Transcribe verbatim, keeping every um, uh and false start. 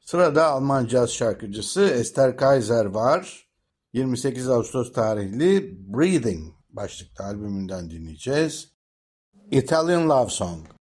Sırada Alman caz şarkıcısı Esther Kaiser var. yirmi sekiz Ağustos tarihli Breathing başlıklı albümünden dinleyeceğiz. Italian Love Song.